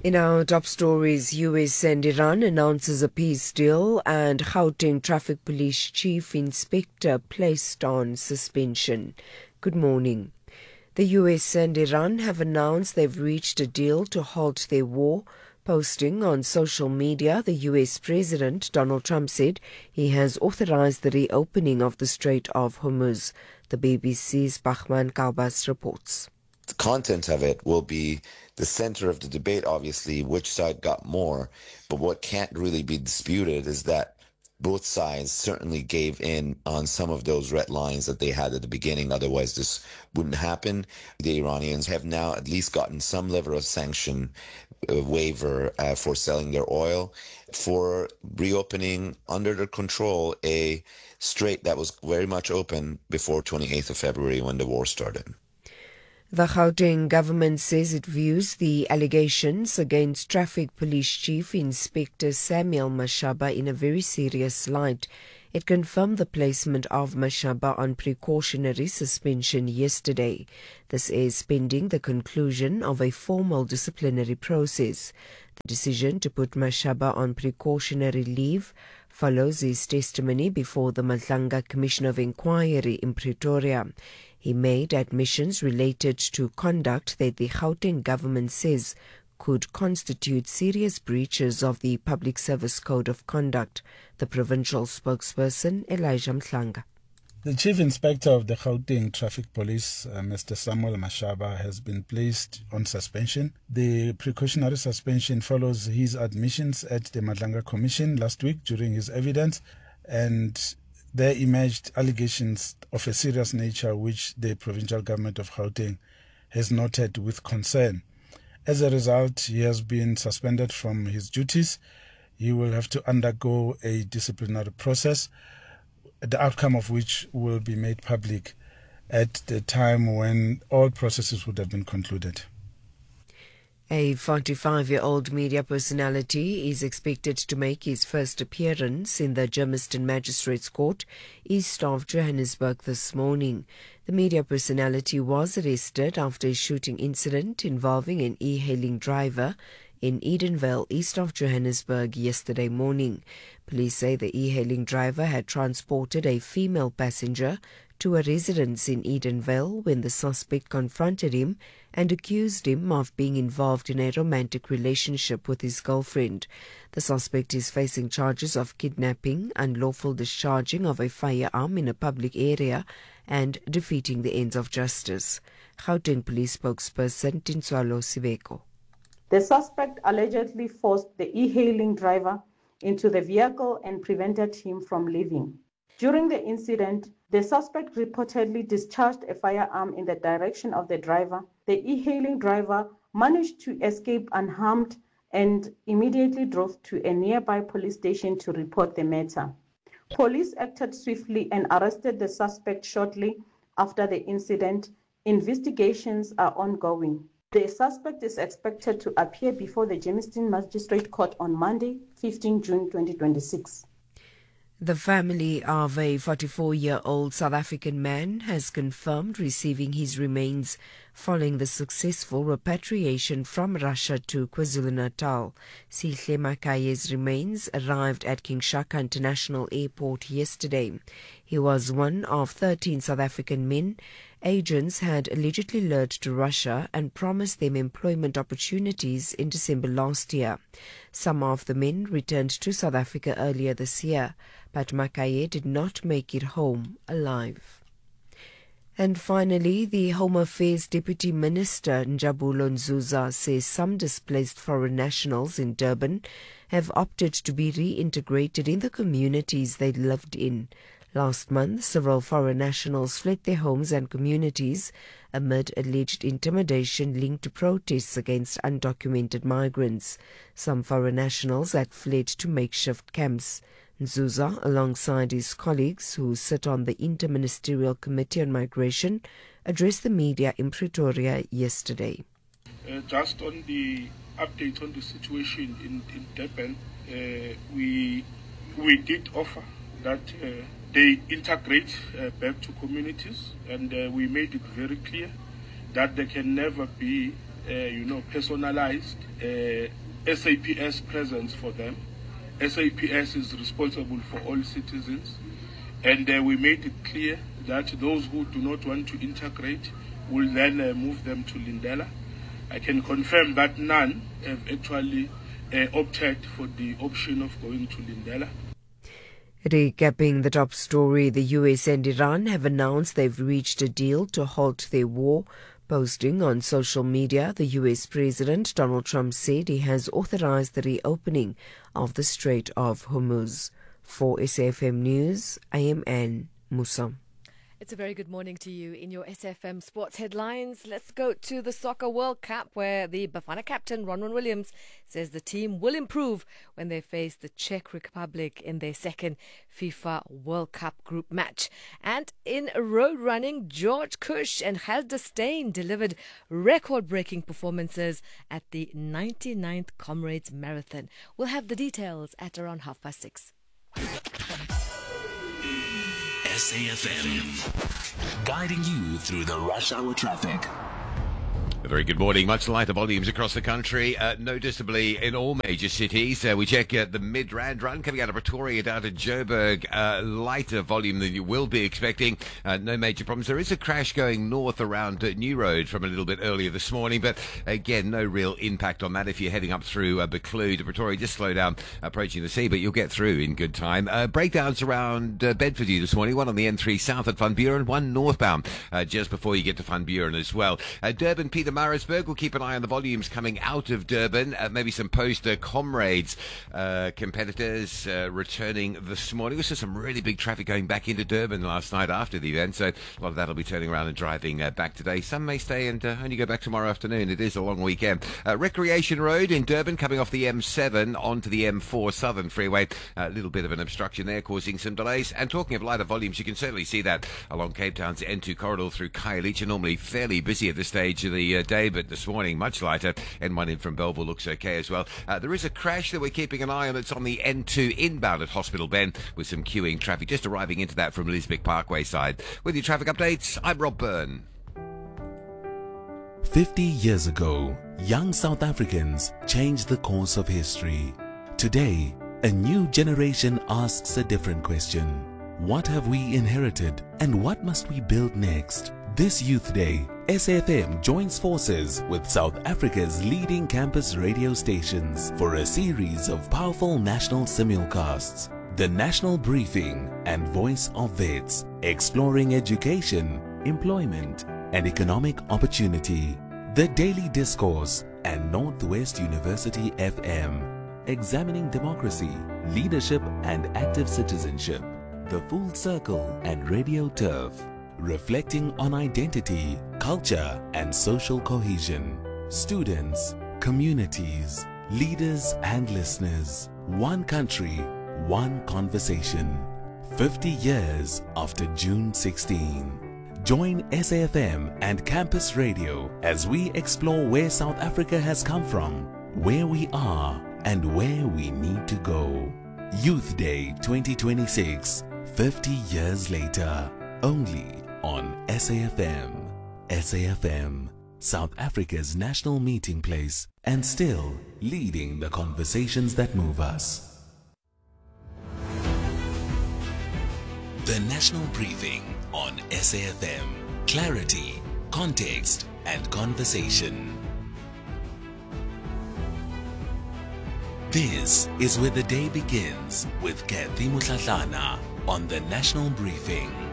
In our top stories, US and Iran announces a peace deal and Gauteng Traffic Police Chief Inspector placed on suspension. Good morning. The US and Iran have announced they've reached a deal to halt their war. Posting on social media, the US President Donald Trump said he has authorized the reopening of the Strait of Hormuz. The BBC's Bahman Kalbas reports. The content of it will be the center of the debate, obviously, which side got more. But what can't really be disputed is that both sides certainly gave in on some of those red lines that they had at the beginning. Otherwise, this wouldn't happen. The Iranians have now at least gotten some level of sanction waiver for selling their oil, for reopening under their control a strait that was very much open before 28th of February when the war started. The Gauteng government says it views the allegations against Traffic Police Chief Inspector Samuel Mashaba in a very serious light. It confirmed the placement of Mashaba on precautionary suspension yesterday. This is pending the conclusion of a formal disciplinary process. The decision to put Mashaba on precautionary leave follows his testimony before the Madlanga Commission of Inquiry in Pretoria. He made admissions related to conduct that the Gauteng government says could constitute serious breaches of the Public Service Code of Conduct. The provincial spokesperson, Elijah Mhlanga. The Chief Inspector of the Gauteng Traffic Police, Mr. Samuel Mashaba, has been placed on suspension. The precautionary suspension follows his admissions at the Madlanga Commission last week during his evidence, and there emerged allegations of a serious nature which the provincial government of Gauteng has noted with concern. As a result, he has been suspended from his duties. He will have to undergo a disciplinary process, the outcome of which will be made public at the time when all processes would have been concluded. A 45-year-old media personality is expected to make his first appearance in the Germiston Magistrates Court east of Johannesburg this morning. The media personality was arrested after a shooting incident involving an e-hailing driver in Edenvale, east of Johannesburg, yesterday morning. Police say the e-hailing driver had transported a female passenger to a residence in Edenvale when the suspect confronted him and accused him of being involved in a romantic relationship with his girlfriend. The suspect is facing charges of kidnapping, unlawful discharging of a firearm in a public area, and defeating the ends of justice. Gauteng Police spokesperson Tinswalo Sibeko. The suspect allegedly forced the e-hailing driver into the vehicle and prevented him from leaving. During the incident, the suspect reportedly discharged a firearm in the direction of the driver. The e-hailing driver managed to escape unharmed and immediately drove to a nearby police station to report the matter. Police acted swiftly and arrested the suspect shortly after the incident. Investigations are ongoing. The suspect is expected to appear before the Germiston Magistrate Court on Monday, 15 June 2026. The family of a 44-year-old South African man has confirmed receiving his remains following the successful repatriation from Russia to KwaZulu-Natal. Sihle Makaye's remains arrived at King Shaka International Airport yesterday. He was one of 13 South African men agents had allegedly lured to Russia and promised them employment opportunities in December last year. Some of the men returned to South Africa earlier this year, but Makaye did not make it home alive. And finally, the Home Affairs Deputy Minister Njabulo Nzuza says some displaced foreign nationals in Durban have opted to be reintegrated in the communities they lived in. Last month, several foreign nationals fled their homes and communities amid alleged intimidation linked to protests against undocumented migrants. Some foreign nationals had fled to makeshift camps. Nzuza, alongside his colleagues who sit on the Interministerial Committee on Migration, addressed the media in Pretoria yesterday. Just on the update on the situation in Durban, we did offer that they integrate back to communities, and we made it very clear that there can never be personalized SAPS presence for them. SAPS is responsible for all citizens, and we made it clear that those who do not want to integrate will then move them to Lindela. I can confirm that none have actually opted for the option of going to Lindela. Recapping the top story, the US and Iran have announced they've reached a deal to halt their war. Posting on social media, the US President Donald Trump said he has authorized the reopening of the Strait of Hormuz. For SAFM News, I am Anne Musa. It's a very good morning to you. In your SFM Sports headlines, let's go to the Soccer World Cup, where the Bafana captain, Ronwen Williams, says the team will improve when they face the Czech Republic in their second FIFA World Cup group match. And in road running, George Cush and Helder Steyn delivered record-breaking performances at the 99th Comrades Marathon. We'll have the details at around 6:30. SAFM, guiding you through the rush hour traffic. A very good morning. Much lighter volumes across the country, noticeably in all major cities. We check the Midrand run coming out of Pretoria down to Joburg. Lighter volume than you will be expecting. No major problems. There is a crash going north around New Road from a little bit earlier this morning, but again, no real impact on that if you're heading up through Buccleuch to Pretoria. Just slow down approaching the sea, but you'll get through in good time. Breakdowns around Bedford this morning. One on the N3 south at Van Buren, one northbound just before you get to Van Buren as well. Durban, Pietermaritzburg, we'll keep an eye on the volumes coming out of Durban. Maybe some Comrades competitors returning this morning. We saw some really big traffic going back into Durban last night after the event, so a lot of that will be turning around and driving back today. Some may stay and only go back tomorrow afternoon. It is a long weekend. Recreation Road in Durban coming off the M7 onto the M4 Southern Freeway. A little bit of an obstruction there causing some delays. And talking of lighter volumes, you can certainly see that along Cape Town's N2 corridor through Khayelitsha. Normally fairly busy at this stage of the day, but this morning much lighter. N1 in from Belleville looks okay as well. There is a crash that we're keeping an eye on. It's on the N2 inbound at Hospital Bend with some queuing traffic just arriving into that from Lisbeth Parkway side. With your traffic updates, I'm Rob Byrne. 50 years ago, young South Africans changed the course of history. Today, a new generation asks a different question. What have we inherited and what must we build next? This Youth Day, SAFM joins forces with South Africa's leading campus radio stations for a series of powerful national simulcasts. The National Briefing and Voice of Vets, exploring education, employment, and economic opportunity. The Daily Discourse and Northwest University FM, examining democracy, leadership, and active citizenship. The Full Circle and Radio Turf, reflecting on identity, culture, and social cohesion. Students, communities, leaders, and listeners. One country, one conversation. 50 years after June 16. Join SAFM and Campus Radio as we explore where South Africa has come from, where we are, and where we need to go. Youth Day 2026, 50 years later, only on SAFM. SAFM, South Africa's national meeting place, and still leading the conversations that move us. The National Briefing on SAFM. Clarity, context, and conversation. This is where the day begins with Kathy Mutlatlana on the National Briefing.